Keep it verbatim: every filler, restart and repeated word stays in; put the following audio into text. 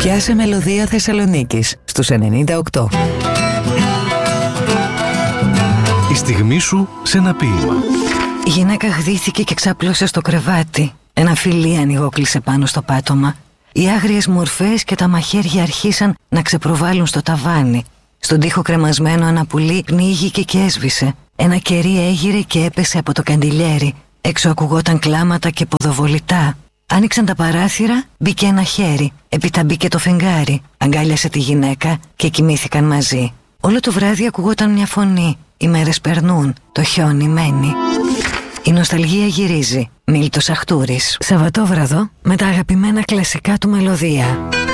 Πιάσε μελωδία Θεσσαλονίκης στους ενενήντα οκτώ. Η στιγμή σου σε ένα ποίημα. Η γυναίκα γδύθηκε και ξάπλωσε στο κρεβάτι. Ένα φιλί ανοιγόκλεισε πάνω στο πάτωμα. Οι άγριες μορφές και τα μαχαίρια αρχίσαν να ξεπροβάλλουν στο ταβάνι. Στον τοίχο κρεμασμένο ένα πουλί πνίγηκε και έσβησε. Ένα κερί έγειρε και έπεσε από το καντιλιέρι. Έξω ακουγόταν κλάματα και ποδοβολητά. Άνοιξαν τα παράθυρα, μπήκε ένα χέρι. Έπειτα μπήκε το φεγγάρι. Αγκάλιασε τη γυναίκα και κοιμήθηκαν μαζί. Όλο το βράδυ ακουγόταν μια φωνή. Οι μέρες περνούν, το χιόνι μένει. Η νοσταλγία γυρίζει. Μίλτος Αχτούρης. Σαββατόβραδο με τα αγαπημένα κλασικά του μελωδία.